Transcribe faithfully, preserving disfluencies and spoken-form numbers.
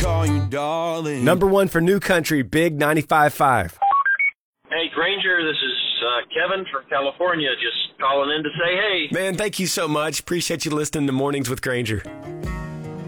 call you darling. Number one for New Country, Big ninety-five point five. Hey, Granger, this is uh, Kevin from California, just calling in to say hey. Man, thank you so much. Appreciate you listening to Mornings with Granger.